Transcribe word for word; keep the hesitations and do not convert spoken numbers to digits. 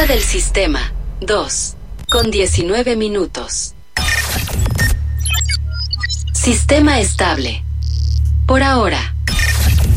del sistema, dos, con diecinueve minutos. Sistema estable. Por ahora.